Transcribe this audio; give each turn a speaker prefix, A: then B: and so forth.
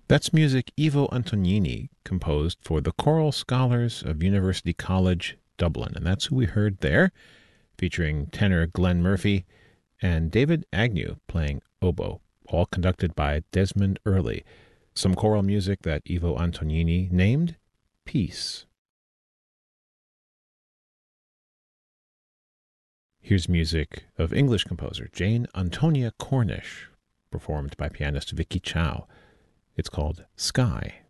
A: That's music Ivo Antonini composed for the Choral Scholars of University College, Dublin. And that's who we heard there, featuring tenor Glenn Murphy and David Agnew playing oboe, all conducted by Desmond Early. Some choral music that Ivo Antonini named Peace. Here's music of English composer Jane Antonia Cornish, performed by pianist Vicky Chow. It's called Sky.